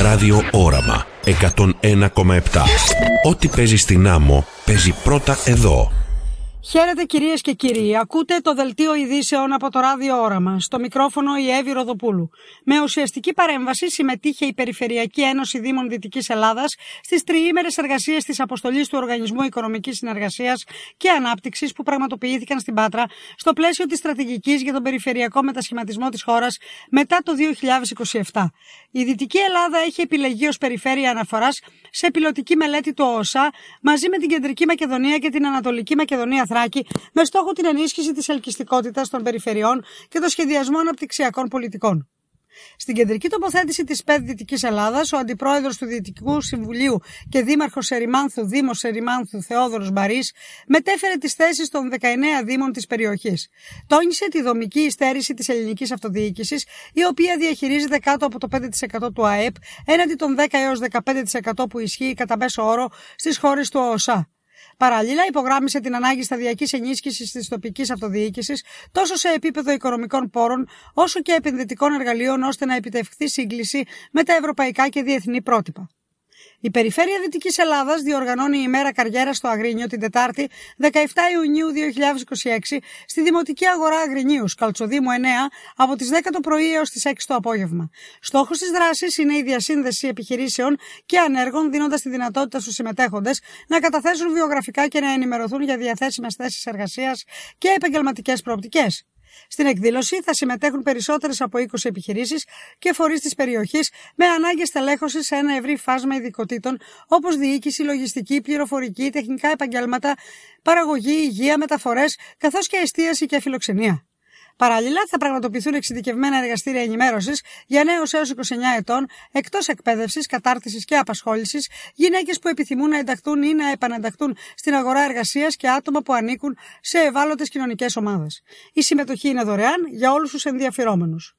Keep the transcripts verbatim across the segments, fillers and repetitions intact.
Ράδιο Όραμα εκατόν ένα κόμμα επτά. Ό,τι παίζει στην άμμο παίζει πρώτα εδώ. Χαίρετε κυρίες και κύριοι, ακούτε το δελτίο ειδήσεων από το Ράδιο Όραμα. Στο μικρόφωνο η Εύη Ροδοπούλου. Με ουσιαστική παρέμβαση συμμετείχε η Περιφερειακή Ένωση Δήμων Δυτικής Ελλάδας στις τριήμερες εργασίες της αποστολής του Οργανισμού Οικονομικής Συνεργασίας και Ανάπτυξης που πραγματοποιήθηκαν στην Πάτρα στο πλαίσιο της στρατηγικής για τον περιφερειακό μετασχηματισμό της χώρας μετά το δύο χιλιάδες είκοσι επτά. Η Δυτική Ελλάδα έχει επιλεγεί ως περιφέρεια αναφοράς σε πιλωτική μελέτη του ΟΣΑ μαζί με την Κεντρική Μακεδονία και την Ανατολική Μακεδονία Θράκη, με στόχο την ενίσχυση της ελκυστικότητας των περιφερειών και το σχεδιασμό αναπτυξιακών πολιτικών. Στην κεντρική τοποθέτηση της ΠΕΔ Δυτικής Ελλάδας, ο αντιπρόεδρος του Διοικητικού Συμβουλίου και δήμαρχος Ερημάνθου, Δήμος Ερημάνθου Θεόδωρος Μπαρής, μετέφερε τις θέσεις των δεκαεννέα δήμων της περιοχής. Τόνισε τη δομική υστέρηση της ελληνικής αυτοδιοίκησης, η οποία διαχειρίζεται κάτω από το πέντε τοις εκατό του ΑΕΠ, έναντι των δέκα έως δεκαπέντε τοις εκατό που ισχύει κατά μέσο όρο στις χώρες του ΟΣΑ. Παράλληλα, υπογράμμισε την ανάγκη σταδιακής ενίσχυσης της τοπικής αυτοδιοίκησης τόσο σε επίπεδο οικονομικών πόρων όσο και επενδυτικών εργαλείων ώστε να επιτευχθεί σύγκληση με τα ευρωπαϊκά και διεθνή πρότυπα. Η Περιφέρεια Δυτικής Ελλάδας διοργανώνει η ημέρα καριέρας στο Αγρίνιο την Τετάρτη δεκαεφτά Ιουνίου δύο χιλιάδες είκοσι έξι στη Δημοτική Αγορά Αγρινίου, Καλτσοδήμου εννέα, από τις δέκα το πρωί έως τις έξι το απόγευμα. Στόχος της δράσης είναι η διασύνδεση επιχειρήσεων και ανέργων, δίνοντας τη δυνατότητα στους συμμετέχοντες να καταθέσουν βιογραφικά και να ενημερωθούν για διαθέσιμες θέσεις εργασίας και επαγγελματικές προοπτικές. Στην εκδήλωση θα συμμετέχουν περισσότερες από είκοσι επιχειρήσεις και φορείς της περιοχής με ανάγκες τελέχωσης σε ένα ευρύ φάσμα ειδικοτήτων όπως διοίκηση, λογιστική, πληροφορική, τεχνικά επαγγέλματα, παραγωγή, υγεία, μεταφορές, καθώς και εστίαση και φιλοξενία. Παράλληλα, θα πραγματοποιηθούν εξειδικευμένα εργαστήρια ενημέρωσης για νέους έως είκοσι εννέα ετών, εκτός εκπαίδευσης, κατάρτισης και απασχόλησης, γυναίκες που επιθυμούν να ενταχθούν ή να επανενταχθούν στην αγορά εργασίας και άτομα που ανήκουν σε ευάλωτες κοινωνικές ομάδες. Η συμμετοχή είναι δωρεάν για όλους τους ενδιαφερόμενους.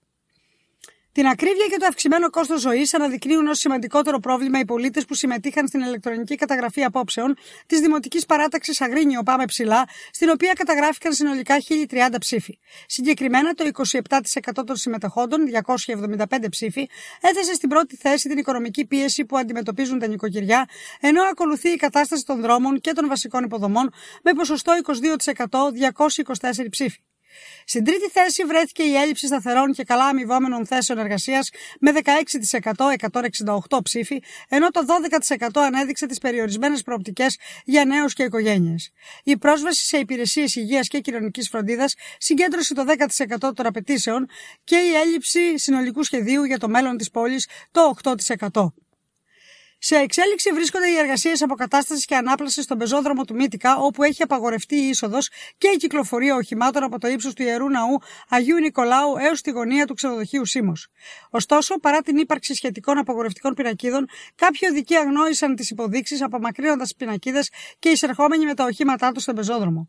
Την ακρίβεια και το αυξημένο κόστος ζωής αναδεικνύουν ως σημαντικότερο πρόβλημα οι πολίτες που συμμετείχαν στην ηλεκτρονική καταγραφή απόψεων της Δημοτικής Παράταξης Αγρίνιο Πάμε Ψηλά, στην οποία καταγράφηκαν συνολικά χίλια τριάντα ψήφοι. Συγκεκριμένα, το είκοσι επτά τοις εκατό των συμμετεχόντων, διακόσιοι εβδομήντα πέντε ψήφοι, έθεσε στην πρώτη θέση την οικονομική πίεση που αντιμετωπίζουν τα νοικοκυριά, ενώ ακολουθεί η κατάσταση των δρόμων και των βασικών υποδομών, με ποσοστό είκοσι δύο τοις εκατό, διακόσιοι είκοσι τέσσερα ψήφοι. Στην τρίτη θέση βρέθηκε η έλλειψη σταθερών και καλά αμοιβόμενων θέσεων εργασίας με δεκαέξι τοις εκατό, εκατόν εξήντα οκτώ ψήφοι, ενώ το δώδεκα τοις εκατό ανέδειξε τις περιορισμένες προοπτικές για νέους και οικογένειες. Η πρόσβαση σε υπηρεσίες υγείας και κοινωνικής φροντίδας συγκέντρωσε το δέκα τοις εκατό των απαιτήσεων και η έλλειψη συνολικού σχεδίου για το μέλλον της πόλης το οκτώ τοις εκατό. Σε εξέλιξη βρίσκονται οι εργασίες αποκατάστασης και ανάπλασης στον πεζόδρομο του Μύτικα, όπου έχει απαγορευτεί η είσοδος και η κυκλοφορία οχημάτων από το ύψος του Ιερού Ναού Αγίου Νικολάου έως τη γωνία του ξενοδοχείου Σίμος. Ωστόσο, παρά την ύπαρξη σχετικών απαγορευτικών πινακίδων, κάποιοι οδικοί αγνόησαν τις υποδείξεις, απομακρύνοντας τις πινακίδες και εισερχόμενοι με τα οχήματά τους στον πεζόδρομο.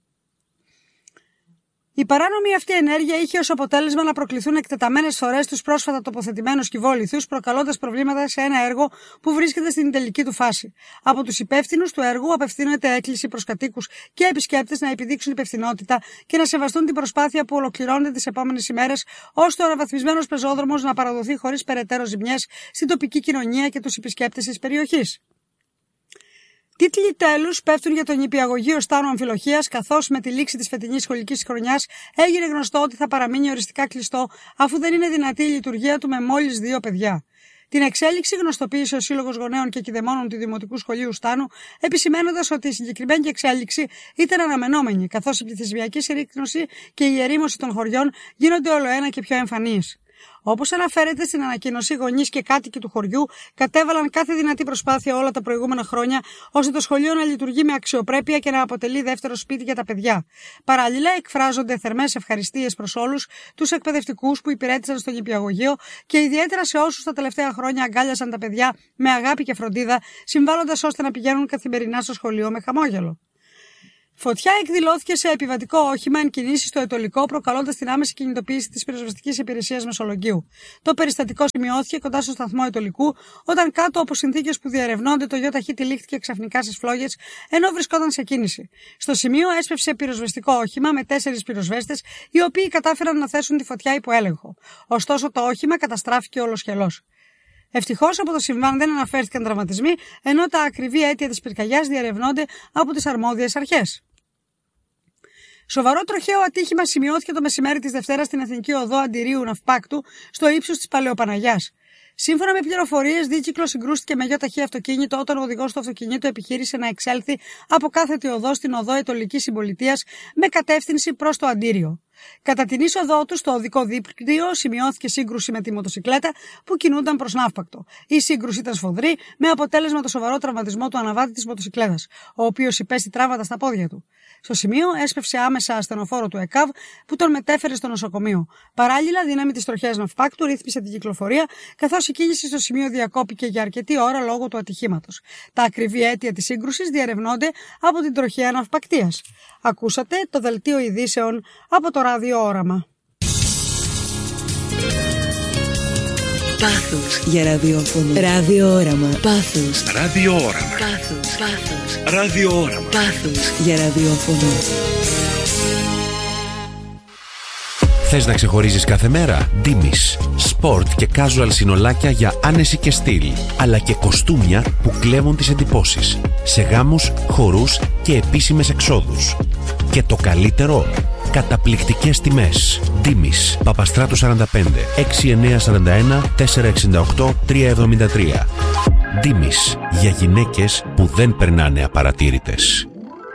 Η παράνομη αυτή ενέργεια είχε ως αποτέλεσμα να προκληθούν εκτεταμένες φορές τους πρόσφατα τοποθετημένους κυβόλιθους, προκαλώντας προβλήματα σε ένα έργο που βρίσκεται στην τελική του φάση. Από τους υπεύθυνους του έργου απευθύνεται έκκληση προς κατοίκους και επισκέπτες να επιδείξουν υπευθυνότητα και να σεβαστούν την προσπάθεια που ολοκληρώνεται τις επόμενες ημέρες, ώστε ο αναβαθμισμένος πεζόδρομος να παραδοθεί χωρίς περαιτέρω ζημιές στην τοπική κοινωνία και τους επισκέπτες της περιοχής. Τίτλοι τέλους πέφτουν για τον νηπιαγωγείο Στάνου Αμφιλοχίας, καθώς με τη λήξη της φετινής σχολικής χρονιάς έγινε γνωστό ότι θα παραμείνει οριστικά κλειστό, αφού δεν είναι δυνατή η λειτουργία του με μόλις δύο παιδιά. Την εξέλιξη γνωστοποίησε ο Σύλλογος Γονέων και Κηδεμόνων του Δημοτικού Σχολείου Στάνου, επισημένοντας ότι η συγκεκριμένη εξέλιξη ήταν αναμενόμενη, καθώς η πληθυσμιακή συρρίκνωση και η ερήμωση των χωριών γίνονται όλοένα και πιο εμφανείς. Όπως αναφέρεται στην ανακοίνωση, γονείς και κάτοικοι του χωριού κατέβαλαν κάθε δυνατή προσπάθεια όλα τα προηγούμενα χρόνια, ώστε το σχολείο να λειτουργεί με αξιοπρέπεια και να αποτελεί δεύτερο σπίτι για τα παιδιά. Παράλληλα, εκφράζονται θερμές ευχαριστίες προς όλους τους εκπαιδευτικούς που υπηρέτησαν στο νηπιαγωγείο και ιδιαίτερα σε όσους τα τελευταία χρόνια αγκάλιασαν τα παιδιά με αγάπη και φροντίδα, συμβάλλοντας ώστε να πηγαίνουν καθημερινά στο σχολείο με χαμόγελο. Φωτιά εκδηλώθηκε σε επιβατικό όχημα εν κινήσει στο Ετωλικό, προκαλώντας την άμεση κινητοποίηση της πυροσβεστικής υπηρεσίας Μεσολογγίου. Το περιστατικό σημειώθηκε κοντά στο σταθμό Ετωλικού, όταν κάτω από συνθήκες που διερευνώνται το ΙΟΤΑΧ τυλίχθηκε ξαφνικά στις φλόγες, ενώ βρισκόταν σε κίνηση. Στο σημείο έσπευσε πυροσβεστικό όχημα με τέσσερις πυροσβέστες, οι οποίοι κατάφεραν να θέσουν τη φωτιά υπό έλεγχο. Ωστόσο, το όχημα καταστράφηκε ολοσχελώς. Ευτυχώς από το συμβάν δεν αναφέρθηκαν τραυματισμοί, ενώ τα ακριβή αίτια της πυρκαγιάς διερευνώνται από τις αρμόδιες αρχές. Σοβαρό τροχαίο ατύχημα σημειώθηκε το μεσημέρι της Δευτέρας στην Εθνική Οδό Αντιρίου Ναυπάκτου, στο ύψος της Παλαιοπαναγιάς. Σύμφωνα με πληροφορίες, δίκυκλο συγκρούστηκε με γιο ταχύ αυτοκίνητο όταν ο οδηγός του αυτοκινήτου επιχείρησε να εξέλθει από κάθετη οδό στην οδό Αιτωλικής Συμπολιτείας με κατεύθυνση προς το Αντίριο. Κατά την είσοδό του στο οδικό δίκτυο σημειώθηκε σύγκρουση με τη μοτοσικλέτα που κινούνταν προς Ναύπακτο. Η σύγκρουση ήταν σφοδρή, με αποτέλεσμα το σοβαρό τραυματισμό του αναβάτη της μοτοσικλέτας, ο οποίος υπέστη τραύματα στα πόδια του. Στο σημείο έσπευσε άμεσα ασθενοφόρο του ΕΚΑΒ που τον μετέφερε στο νοσοκομείο. Παράλληλα, δύναμη της τροχέας Ναυπάκτου ρύθμισε την κυκλοφορία, καθώς η κίνηση στο σημείο διακόπηκε για αρκετή ώρα λόγω του ατυχήματος. Τα ακριβή αίτια της σύγκρουσης διερευνώνται από την τροχέα Ναυπακτίας. Ακούσατε το δελτίο ειδήσεων από το Ράδιο Όραμα. Πάθος για ραδιόφωνο. Ράδιο Όραμα. Πάθος. Ράδιο Όραμα. Πάθος. Πάθος. Ράδιο Όραμα. Πάθος για ραδιόφωνο. Θες να ξεχωρίζεις κάθε μέρα? Ντίμης. Σπορτ και casual συνολάκια για άνεση και στυλ, αλλά και κοστούμια που κλέβουν τις εντυπώσεις. Σε γάμους, χορούς και επίσημες εξόδους. Και το καλύτερο, καταπληκτικές τιμές. Ντίμης. Παπαστράτου σαράντα πέντε, έξι εννιά σαράντα ένα, τέσσερα εξήντα οκτώ, τρία εβδομήντα τρία. Ντίμης. Για γυναίκες που δεν περνάνε απαρατήρητες.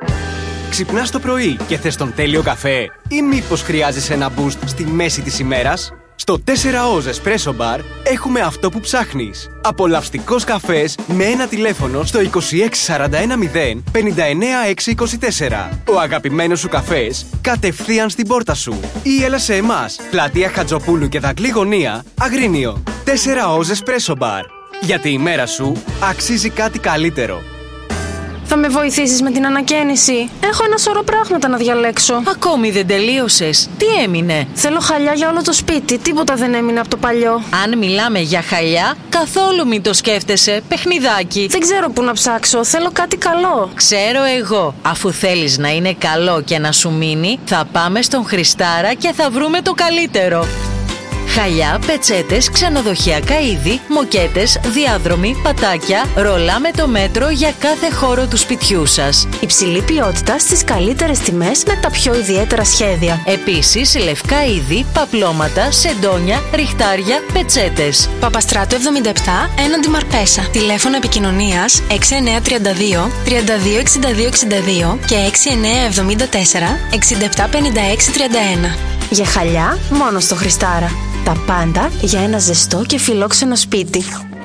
Ξυπνάς το πρωί και θες τον τέλειο καφέ ή μήπως χρειάζεσαι ένα boost στη μέση της ημέρας? Στο τέσσερα Oz Espresso Bar έχουμε αυτό που ψάχνεις. Απολαυστικός καφές με ένα τηλέφωνο στο είκοσι έξι σαράντα ένα μηδέν πενήντα εννέα έξι είκοσι τέσσερα. Ο αγαπημένος σου καφές κατευθείαν στην πόρτα σου. Ή έλα σε εμάς, πλατεία Χατζοπούλου και Δακλή Γωνία, Αγρίνιο. τέσσερα Oz Espresso Bar. Γιατί η μέρα σου αξίζει κάτι καλύτερο. Θα με βοηθήσεις με την ανακαίνιση? Έχω ένα σωρό πράγματα να διαλέξω. Ακόμη δεν τελείωσες? Τι έμεινε? Θέλω χαλιά για όλο το σπίτι. Τίποτα δεν έμεινε από το παλιό. Αν μιλάμε για χαλιά, καθόλου μην το σκέφτεσαι. Παιχνιδάκι. Δεν ξέρω πού να ψάξω. Θέλω κάτι καλό. Ξέρω εγώ. Αφού θέλεις να είναι καλό και να σου μείνει, θα πάμε στον Χριστάρα και θα βρούμε το καλύτερο. Χαλιά, πετσέτες, ξενοδοχειακά είδη, μοκέτες, διάδρομοι, πατάκια, ρολά με το μέτρο για κάθε χώρο του σπιτιού σας. Υψηλή ποιότητα στις καλύτερες τιμές με τα πιο ιδιαίτερα σχέδια. Επίσης, λευκά είδη, παπλώματα, σεντόνια, ριχτάρια, πετσέτες. Παπαστράτου εβδομήντα επτά, έναντι Μαρπέσα. Τηλέφωνο επικοινωνίας έξι εννιά τρία δύο, τρία δύο έξι δύο έξι δύο και έξι εννιά εβδομήντα τέσσερα, εξήντα επτά πενήντα έξι τριάντα ένα. Για χαλιά, μόνο στο Χριστάρα. Τα πάντα για ένα ζεστό και φιλόξενο σπίτι.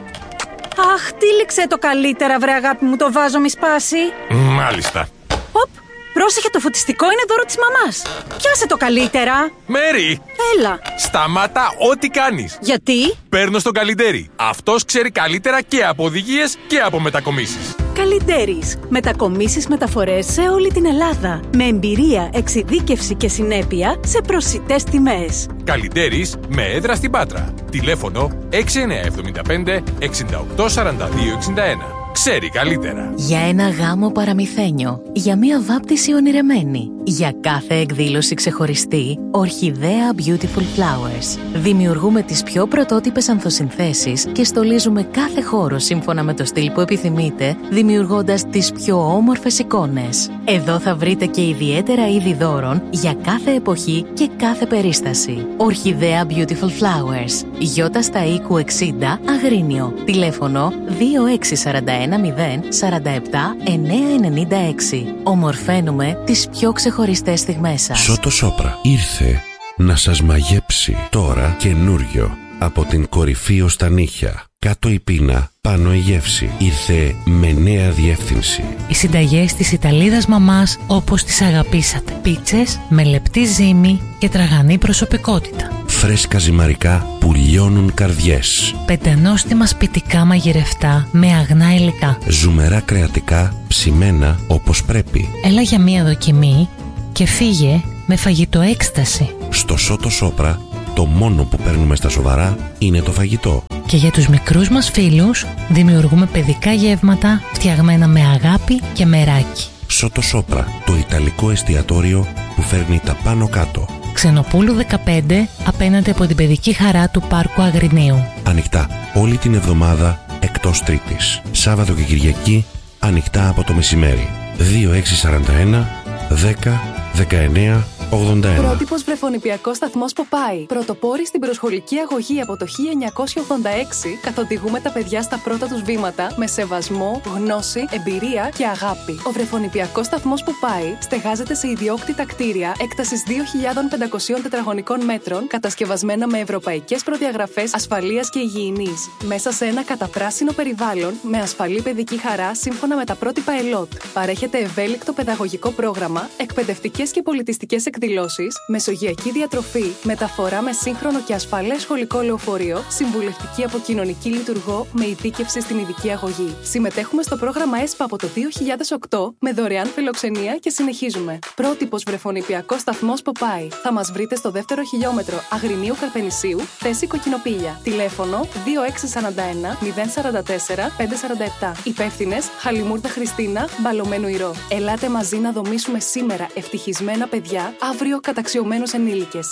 Αχ, τύλιξε το καλύτερα, βρε αγάπη μου, το βάζο μη σπάσει. Μάλιστα. Οπ, πρόσεχε, το φωτιστικό είναι δώρο της μαμάς. Πιάσε το καλύτερα. Μέρι! Έλα. Σταμάτα ό,τι κάνεις. Γιατί? Παίρνω στον Καλιντέρι. Αυτός ξέρει καλύτερα και από οδηγίες και από μετακομίσεις. Καλιντέρις. Μετακομίσεις, μεταφορές σε όλη την Ελλάδα. Με εμπειρία, εξειδίκευση και συνέπεια σε προσιτές τιμές. Καλιντέρις με έδρα στην Πάτρα. Τηλέφωνο έξι εννιά εβδομήντα πέντε εξήντα οκτώ σαράντα δύο εξήντα ένα. Ξέρει καλύτερα. Για ένα γάμο παραμυθένιο. Για μία βάπτιση ονειρεμένη. Για κάθε εκδήλωση ξεχωριστή, Ορχιδέα Beautiful Flowers. Δημιουργούμε τις πιο πρωτότυπες ανθοσυνθέσεις και στολίζουμε κάθε χώρο σύμφωνα με το στυλ που επιθυμείτε, δημιουργώντας τις πιο όμορφες εικόνες. Εδώ θα βρείτε και ιδιαίτερα είδη δώρων για κάθε εποχή και κάθε περίσταση. Ορχιδέα Beautiful Flowers. Γιώτα στα οίκου εξήντα, Αγρίνιο. Τηλέφωνο δύο έξι σαράντα ένα μηδέν σαράντα επτά εννιά ενενήντα έξι. Ομορφαίνουμε τις πιο ξεχωριστές στιγμές σας. Σότο Σόπρα ήρθε να σας μαγέψει. Τώρα καινούριο. Από την κορυφή ως τα νύχια. Κάτω η πείνα, πάνω η γεύση. Ήρθε με νέα διεύθυνση. Οι συνταγές της Ιταλίδας μαμάς όπως τις αγαπήσατε. Πίτσες με λεπτή ζύμη και τραγανή προσωπικότητα. Φρέσκα ζυμαρικά που λιώνουν καρδιές. Πεντανόστιμα σπιτικά μαγειρευτά με αγνά υλικά. Ζουμερά κρεατικά ψημένα όπως πρέπει. Έλα για μία δοκιμή και φύγε με φαγητό έκσταση. Στο Σότο Σόπρα το μόνο που παίρνουμε στα σοβαρά είναι το φαγητό. Και για τους μικρούς μας φίλους δημιουργούμε παιδικά γεύματα φτιαγμένα με αγάπη και μεράκι. Σότο Σόπρα, το ιταλικό εστιατόριο που φέρνει τα πάνω κάτω. Ξενοπούλου δεκαπέντε, απέναντι από την παιδική χαρά του Πάρκου Αγρινίου. Ανοιχτά όλη την εβδομάδα εκτός Τρίτης. Σάββατο και Κυριακή ανοιχτά από το μεσημέρι. δύο έξι τέσσερα ένα δέκα δεκαεννέα ογδόντα ένα. Πρότυπος βρεφονηπιακός σταθμός Ποπάι. Πρωτοπόροι στην προσχολική αγωγή από το χίλια εννιακόσια ογδόντα έξι, καθοδηγούμε τα παιδιά στα πρώτα τους βήματα με σεβασμό, γνώση, εμπειρία και αγάπη. Ο βρεφονηπιακός σταθμός Ποπάι στεγάζεται σε ιδιόκτητα κτίρια έκτασης δύο χιλιάδες πεντακόσια τετραγωνικών μέτρων, κατασκευασμένα με ευρωπαϊκές προδιαγραφές ασφαλείας και υγιεινής. Μέσα σε ένα καταπράσινο περιβάλλον με ασφαλή παιδική χαρά σύμφωνα με τα πρότυπα ΕΛΟΤ. Παρέχεται ευέλικτο παιδαγωγικό πρόγραμμα, εκπαιδευτικές και πολιτιστικές εκδηλώσεις, μεσογειακή διατροφή, μεταφορά με σύγχρονο και ασφαλές σχολικό λεωφορείο, συμβουλευτική από κοινωνική λειτουργό με ειδίκευση στην ειδική αγωγή. Συμμετέχουμε στο πρόγραμμα ΕΣΠΑ από το δύο χιλιάδες οκτώ με δωρεάν φιλοξενία και συνεχίζουμε. Πρότυπος βρεφονηπιακός σταθμός Ποπάι. Θα μας βρείτε στο δεύτερο χιλιόμετρο Αγρινίου Καρπενησίου, θέση Κοκκινοπήλια. Τηλέφωνο δύο έξι τέσσερα ένα μηδέν τέσσερα τέσσερα πέντε τέσσερα επτά. Υπεύθυνες Χαλιμούρδα Χριστίνα, Μπαλωμένου Ηρώ. Ελάτε μαζί να δομήσουμε σήμερα ευτυχισμένα παιδιά, αύριο καταξιωμένους ενήλικες.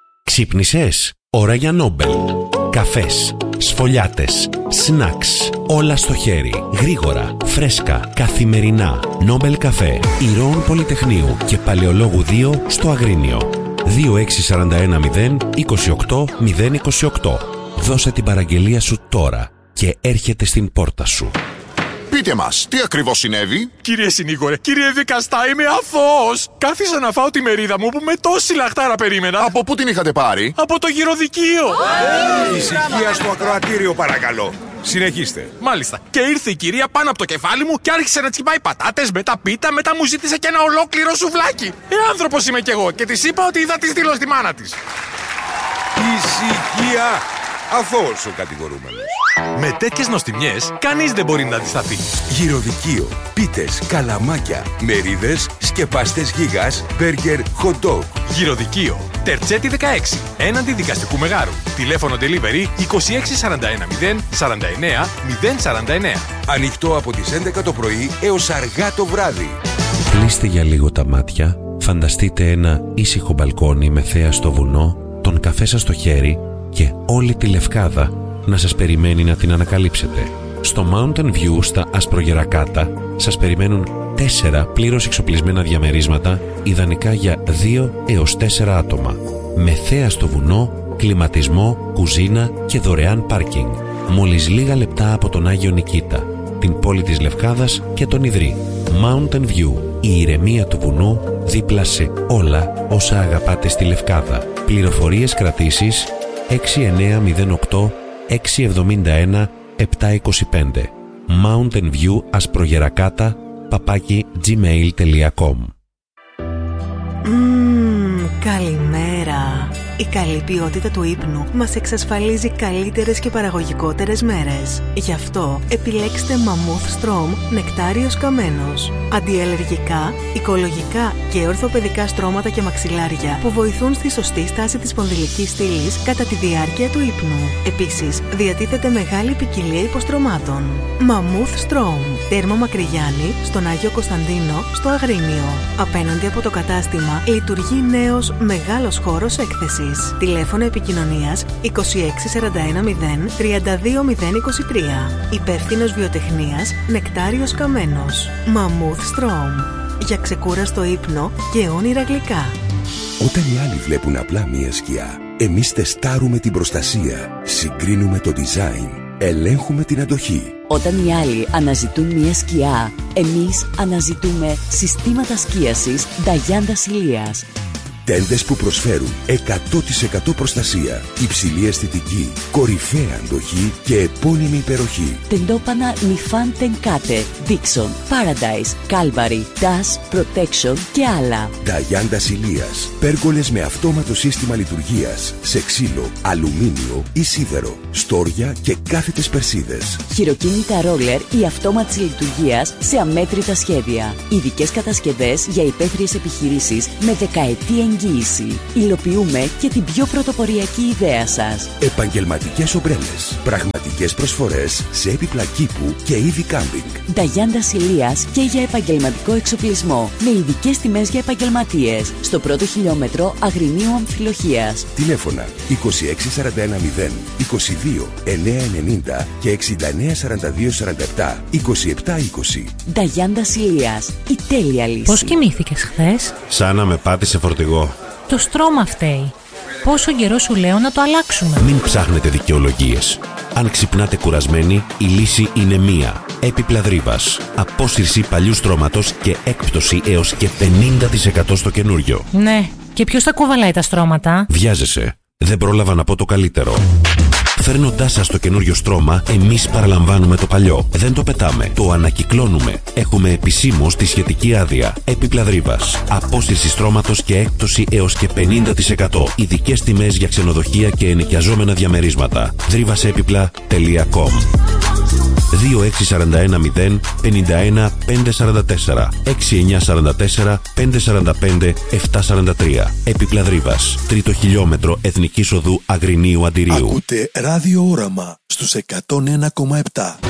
Ξύπνησες? Ώρα για Νόμπελ. Καφές, σφολιάτες, σνακς, όλα στο χέρι, γρήγορα, φρέσκα, καθημερινά. Νόμπελ καφέ, Ηρώων Πολυτεχνείου και Παλαιολόγου δύο στο Αγρίνιο. δύο έξι τέσσερα ένα μηδέν είκοσι οκτώ μηδέν είκοσι οκτώ. Δώσε την παραγγελία σου τώρα και έρχεται στην πόρτα σου. Πείτε μας, τι ακριβώς συνέβη? Κύριε συνήγορε, κύριε δικαστά, είμαι αθώος. Κάθισα να φάω τη μερίδα μου που με τόση λαχτάρα περίμενα. Από πού την είχατε πάρει? Από το γυροδικείο. Ε, ησυχία στο ακροατήριο, παρακαλώ. Συνεχίστε. Μάλιστα. Και ήρθε η κυρία πάνω από το κεφάλι μου και άρχισε να τσιμπάει πατάτες, μετά πίτα, μετά μου ζήτησε και ένα ολόκληρο σουβλάκι. Ε, άνθρωπος είμαι κι εγώ και της είπα ότι είδα τη δήλωση τη μάνα της. Ησυχία. Αθώος ο κατηγορούμενος. Με τέτοιες νοστιμιές, κανείς δεν μπορεί να αντισταθεί. Γυροδικείο, πίτες, καλαμάκια, μερίδες, σκεπαστές γίγας, μπέργκερ, hot dog. Γυροδικείο, Τερτσέτη δεκαέξι, έναντι δικαστικού μεγάρου. Τηλέφωνο delivery είκοσι έξι σαράντα ένα μηδέν σαράντα εννέα μηδέν σαράντα εννέα. Ανοιχτό από τις έντεκα το πρωί έως αργά το βράδυ. Κλείστε για λίγο τα μάτια, φανταστείτε ένα ήσυχο μπαλκόνι με θέα στο βουνό, τον καφέ σας στο χέρι και όλη τη Λευκάδα να σας περιμένει να την ανακαλύψετε. Στο Mountain View στα Ασπρογερακάτα σας περιμένουν τέσσερα πλήρως εξοπλισμένα διαμερίσματα, ιδανικά για δύο έως τέσσερα άτομα. Με θέα στο βουνό, κλιματισμό, κουζίνα και δωρεάν πάρκινγκ. Μόλις λίγα λεπτά από τον Άγιο Νικήτα, την πόλη της Λευκάδας και τον Ιδρύ. Mountain View, η ηρεμία του βουνού δίπλα σε όλα όσα αγαπάτε στη Λευκάδα. Πληροφορίες, κρατήσεις έξι εννέα μηδέν οκτώ έξι εβδομήντα ένα επτά είκοσι πέντε. Mountain View Ασπρογερακάτα παπάκι gmail τελεία com. Μμμ, καλημέρα. Η καλή ποιότητα του ύπνου μας εξασφαλίζει καλύτερες και παραγωγικότερες μέρες. Γι' αυτό επιλέξτε Mammoth Strom νεκτάριος καμένος. Αντιαλλεργικά, οικολογικά και ορθοπαιδικά στρώματα και μαξιλάρια που βοηθούν στη σωστή στάση της σπονδυλικής στήλης κατά τη διάρκεια του ύπνου. Επίσης, διατίθεται μεγάλη ποικιλία υποστρωμάτων. Mammoth Strom. Τέρμα Μακρυγιάννη, στον Άγιο Κωνσταντίνο, στο Αγρίνιο. Απέναντι από το κατάστημα λειτουργεί νέος μεγάλος χώρος έκθεσης. Τηλέφωνο επικοινωνίας είκοσι έξι σαράντα ένα μηδέν τριάντα δύο μηδέν είκοσι τρία. Υπεύθυνος βιοτεχνίας Νεκτάριος Καμένος. Mammoth Strom. Για ξεκούραστο ύπνο και όνειρα γλυκά. Όταν οι άλλοι βλέπουν απλά μία σκιά, εμείς τεστάρουμε την προστασία, συγκρίνουμε το design, ελέγχουμε την αντοχή. Όταν οι άλλοι αναζητούν μία σκιά, εμείς αναζητούμε συστήματα σκίασης Dianda Ηλίας. Τέντες που προσφέρουν εκατό τοις εκατό προστασία, υψηλή αισθητική, κορυφαία αντοχή και επώνυμη υπεροχή. Τεντόπανα Nifan Tenkate, Dixon, Paradise, Calvary, Dash, Protection και άλλα. Dianda Ηλίας. Πέργολες με αυτόματο σύστημα λειτουργίας, σε ξύλο, αλουμίνιο ή σίδερο, στόρια και κάθετες περσίδες. Χειροκίνητα ρόλερ ή αυτόματης λειτουργίας σε αμέτρητα σχέδια. Ειδικές κατασκευές για υπαίθριες επιχειρήσεις με δεκαετή εγκύτητα. εγγύηση. Υλοποιούμε και την πιο πρωτοποριακή ιδέα σας. Επαγγελματικές ομπρέλες. Πραγματικές προσφορές σε έπιπλα κήπου και είδη κάμπινγκ. Νταγιάντα Ηλίας και για επαγγελματικό εξοπλισμό. Με ειδικές τιμές για επαγγελματίες. Στο πρώτο χιλιόμετρο Αγρινίου Αμφιλοχίας. Τηλέφωνα είκοσι έξι σαράντα ένα μηδέν, είκοσι δύο εννιακόσια ενενήντα και εξήντα εννέα σαράντα δύο σαράντα επτά είκοσι επτά είκοσι. Νταγιάντα Ηλίας. Η τέλεια λύση. Πώς κοιμήθηκες χθες? Σαν να με πάτησε φορτηγό. Το στρώμα φταίει. Πόσο καιρό σου λέω να το αλλάξουμε? Μην ψάχνετε δικαιολογίες. Αν ξυπνάτε κουρασμένοι, η λύση είναι μία. Έπιπλα Δρύβας. Απόσυρση παλιού στρώματος και έκπτωση έως και πενήντα τοις εκατό στο καινούριο. Ναι. Και ποιος θα κουβαλάει τα στρώματα? Βιάζεσαι. Δεν πρόλαβα να πω το καλύτερο. Φέρνοντάς σας το καινούριο στρώμα, εμείς παραλαμβάνουμε το παλιό. Δεν το πετάμε, το ανακυκλώνουμε. Έχουμε επισήμως τη σχετική άδεια. Έπιπλα Δρύβας. Απόσυρση στρώματος και έκπτωση έως και πενήντα τοις εκατό. Ειδικές τιμές για ξενοδοχεία και ενοικιαζόμενα διαμερίσματα. δρύβασέπιπλα τελεία κομ. δύο έξι σαράντα ένα μηδέν πενήντα ένα πεντακόσια σαράντα τέσσερα έξι εννιά σαράντα τέσσερα πεντακόσια σαράντα πέντε επτακόσια σαράντα τρία. Έπιπλα Δρύβας. Τρίτο χιλιόμετρο Εθνικής Οδού Αγρινίου Αντιρίου. Ακούτε Ράδιο Όραμα στους εκατόν ένα κόμμα επτά.